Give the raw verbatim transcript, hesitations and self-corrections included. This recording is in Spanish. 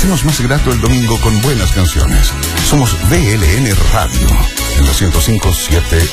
hacemos más grato el domingo con buenas canciones. Somos B L N Radio, en la ciento cinco punto siete